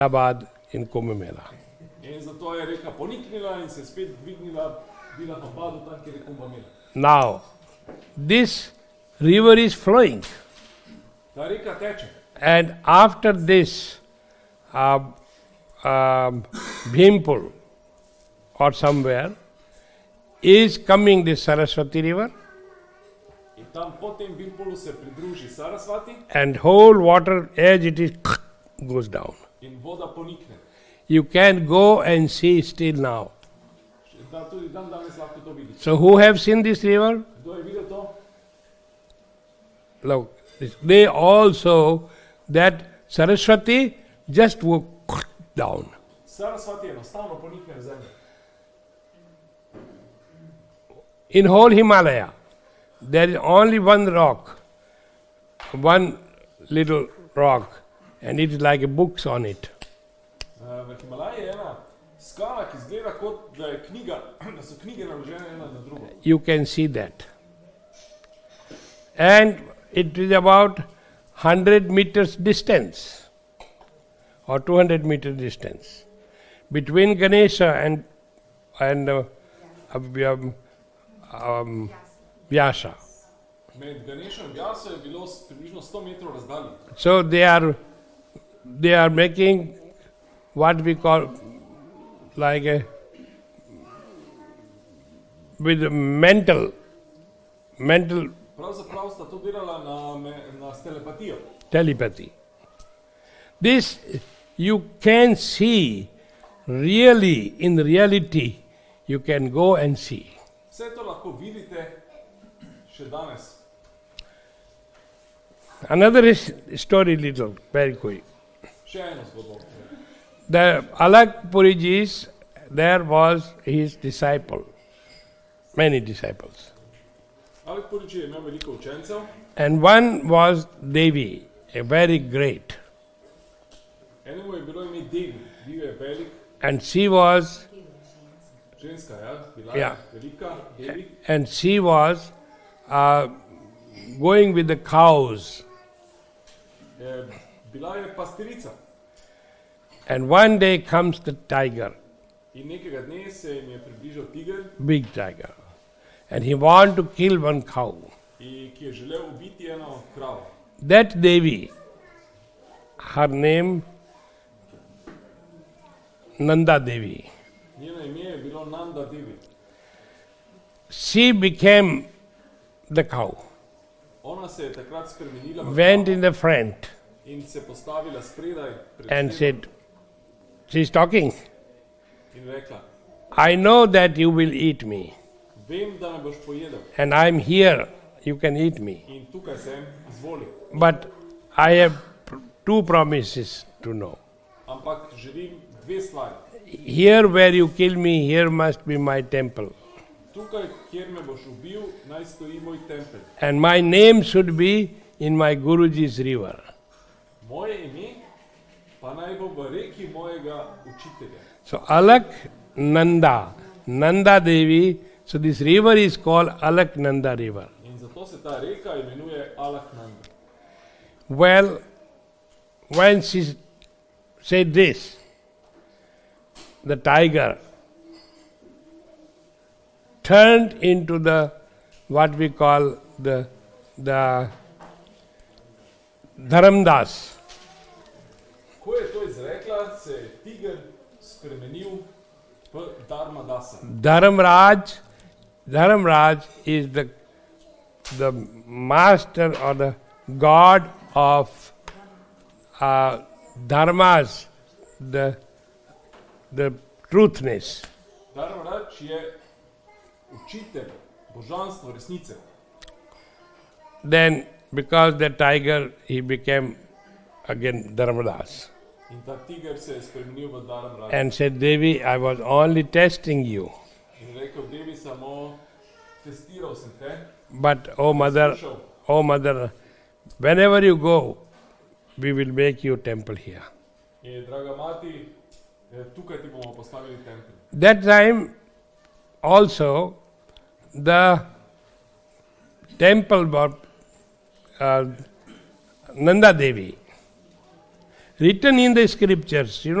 Abad in Kumbh Mela. In zato je reka poniknila in se spet dvignila, bila pa padu tam, kjer je Kumbh Mela. Now, this river is flowing. Ta reka teče. And after this, Bhimpur or somewhere is coming this Saraswati river, In tam po tem Bhimpulu se pridruži Sarasvati and whole water as it is goes down. in voda ponikne. You can go and see still now. Da tudi dan danes lahko to vidiš. So who have seen this river? Kdo je videl to? Look, they also, that Saraswati just went down. Sarasvati enostavno ponikne v zemljo. In whole Himalaya, there is only one rock, one little rock, and it is like a books on it. V Himalaji je ena skala, ki izgleda kot da je knjiga, da so knjige naložene ena na drugo. You can see that. And it is about 100 meters distance or 200 meters distance between Ganesha and Vyasa. Med Ganešo in Vyaso je bilo približno 100 metrov razdalje. So they are making what we call like a with mental Pravzaprav sta to delala na telepatijo. telepathy. This you can see really, in reality, you can go and see. Vse to lahko vidite še danes. Another story, little, very quick. Še eno zgodbo. The Alak Puriji's, there was his disciple, many disciples. Alek Purič je imel veliko učencev. And one was Devi, a very great. Enemu je bilo ime Devi, bil je velik, And she was, ženska, bila Ja. je velika, Devi. and she was going with the cows. Bila je pastirica. And one day comes the tiger, In nekega dne se jim je približal tiger, big tiger. And he wanted to kill one cow. ki je želel ubiti eno kravo. That Devi, her name Nanda Devi, Njeno ime je bilo Nanda Devi. she became the cow, Ona se je takrat spremenila v went kravo in the front in se postavila spredaj pred and scenom said, she's talking, in rekla, I know that you will eat me, vem, da me boš pojedel and I'm here, you can eat me. in tukaj sem, izvoli. But I have two promises to know. Ampak želim dve stvari. Here where you kill me, here must be my temple. Tukaj, kjer me boš ubil, naj stoji moj tempelj. And my name should be in my Guruji's river. Moje ime pa naj bo v reki mojega učitelja. So Alak Nanda, Nanda Devi, so this river is called Alak Nanda river. In zato se ta reka imenuje Alaknanda. Well, when she said this, the tiger turned into the what we call the Dharamdas. Ko je to izrekla, se je tiger spremenil v Dharmadasa. Dharamraj is the master or the god of dharmas, the truthness. Dharmaraj je učitelj, božanstvo, resnice. Then, because the tiger, he became again Dharmadas In ta tiger se je spremenil v Dharmaraj. and said, Devi, I was only testing you. In rekel, Devi, samo testiral sem te, But, oh mother, whenever you go, we will make you temple here. in draga mati, tukaj ti bomo postavili tempelj. That time, also, the temple of Nanda Devi written in the scriptures.